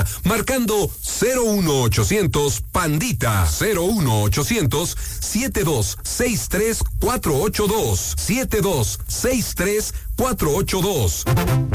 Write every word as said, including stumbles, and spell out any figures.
marcando cero uno ochocientos Pandita, cero uno ochocientos setenta y dos sesenta y tres cuatrocientos ochenta y dos, setenta y dos sesenta y tres cuatrocientos ochenta y dos.